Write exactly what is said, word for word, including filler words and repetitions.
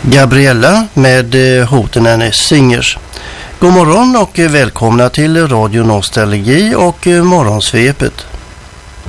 Gabriella med Hoten Hennes Singers. God morgon och välkomna till Radio Nostalgi och Morgonsvepet.